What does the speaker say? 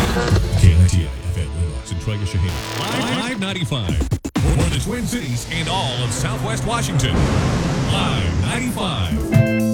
KITI FM Lennox and Trega Shaheen. Live 95. For the Twin Cities and all of Southwest Washington. Live 95.